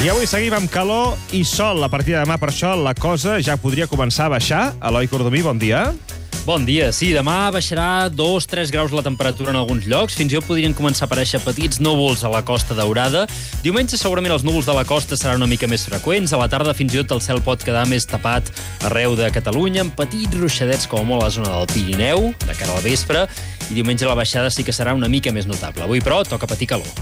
I avui seguim amb calor i sol. A partir de demà, per això, la cosa ja podria començar a baixar. Eloi Cordomí, bon dia. Bon dia. Sí, demà baixarà 2-3 graus la temperatura en alguns llocs. Fins i tot podrien començar a aparèixer petits núvols a la Costa Daurada. Diumenge segurament els núvols de la costa seran una mica més freqüents. A la tarda fins i tot el cel pot quedar més tapat arreu de Catalunya, amb petits ruixadets com a molt a la zona del Pirineu, de cara a la vespre. I diumenge la baixada sí que serà una mica més notable. Avui, però, toca patir calor.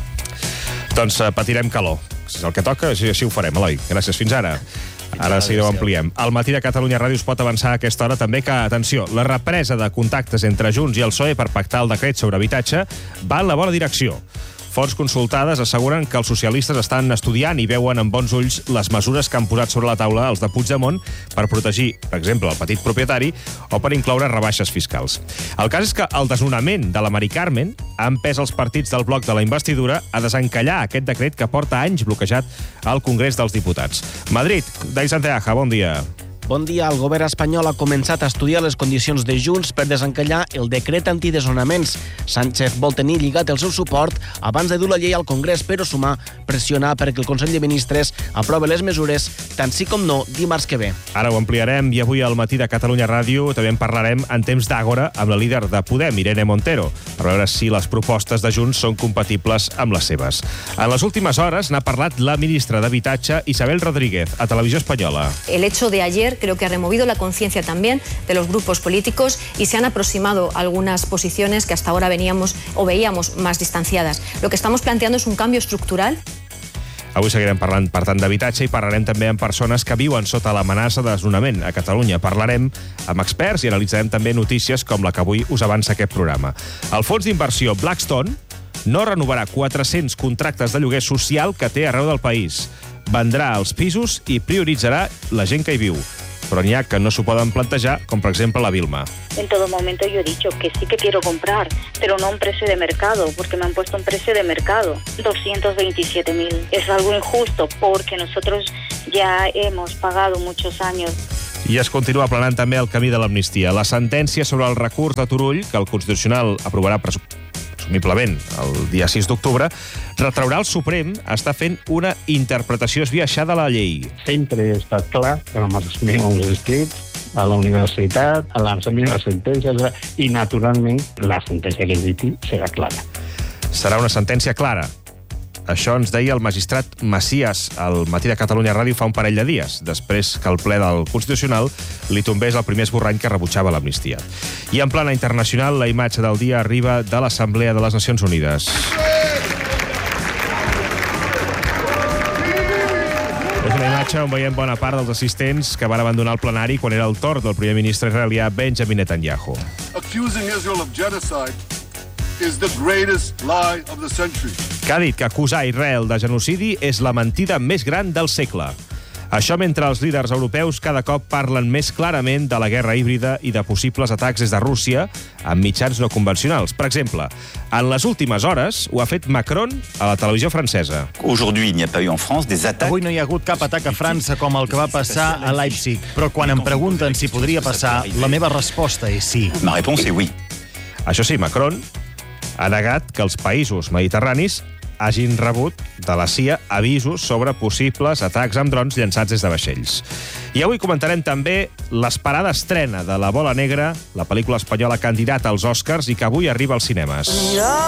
Doncs patirem calor. Si és el que toca, així ho farem, Eloi. Gràcies, fins ara. Ara sí que ho ampliem. Al matí de Catalunya Ràdio es pot avançar a aquesta hora també que, atenció, la represa de contactes entre Junts i el PSOE per pactar el decret sobre habitatge va en la bona direcció. Fonts consultades asseguren que els socialistes estan estudiant i veuen amb bons ulls les mesures que han posat sobre la taula els de Puigdemont per protegir, per exemple, el petit propietari o per incloure rebaixes fiscals. El cas és que el desnonament de la Mari Carmen ha empès els partits del bloc de la investidura a desencallar aquest decret que porta anys bloquejat al Congrés dels Diputats. Madrid, Dai Santiago, bon dia. Bon dia. El govern espanyol ha començat a estudiar les condicions de Junts per desencallar el decret antidesnonaments. Sánchez vol tenir lligat el seu suport abans de dur la llei al Congrés, però sumar pressionar perquè el Consell de Ministres aprove les mesures, tant sí com no, dimarts que ve. Ara ho ampliarem i avui al matí de Catalunya Ràdio també en parlarem en temps d'àgora amb la líder de Podem, Irene Montero, per veure si les propostes de Junts són compatibles amb les seves. En les últimes hores n'ha parlat la ministra d'Habitatge, Isabel Rodríguez, a Televisió Espanyola. El hecho de ayer creo que ha removido la conciencia también de los grupos políticos y se han aproximado algunas posiciones que hasta ahora veníamos o veíamos más distanciadas. Lo que estamos planteando es un cambio estructural. Avui seguirem parlant, per tant, d'habitatge i parlarem també amb persones que viuen sota l'amenaça de desnonament a Catalunya. Parlarem amb experts i analitzarem també notícies com la que avui us avança aquest programa. El fons d'inversió Blackstone no renovarà 400 contractes de lloguer social que té arreu del país. Vendrà els pisos i prioritzarà la gent que hi viu. Però n'hi ha que no s'ho poden plantejar, com per exemple la Vilma. En todo momento yo he dicho que sí que quiero comprar, pero no a un precio de mercado, porque me han puesto un precio de mercado, 227.000. Es algo injusto, porque nosotros ya hemos pagado muchos años. I es continua aplanant també el camí de l'amnistia. La sentència sobre el recurs de Turull, que el Constitucional aprovarà presumiblement el dia 6 d'octubre, retraurà al Suprem estar fent una interpretació esbiaixada de la llei. Sempre he estat clar que amb els meus escrits a la universitat, a les meves sentències, i naturalment la sentència que emiti serà clara. Serà una sentència clara. Això ens deia el magistrat Macias al matí de Catalunya Ràdio fa un parell de dies, després que el ple del Constitucional li tombés el primer esborrany que rebutjava l'amnistia. I en plana internacional, la imatge del dia arriba de l'Assemblea de les Nacions Unides. És una imatge on veiem bona part dels assistents que van abandonar el plenari quan era el torn del primer ministre israelià Benjamin Netanyahu. Accusing Israel of genocide is the greatest lie of the century. Que ha dit que acusar Israel de genocidi és la mentida més gran del segle. Això mentre els líders europeus cada cop parlen més clarament de la guerra híbrida i de possibles atacs des de Rússia amb mitjans no convencionals. Per exemple, en les últimes hores ho ha fet Macron a la televisió francesa. Avui no hi ha hagut cap atac a França com el que va passar a Leipzig, però quan em pregunten si podria passar, la meva resposta és sí. Això sí, Macron ha negat que els països mediterranis hagin rebut de la CIA avisos sobre possibles atacs amb drons llançats des de vaixells. I avui comentarem també l'esperada estrena de La Bola Negra, la pel·lícula espanyola candidata als Oscars i que avui arriba als cinemes.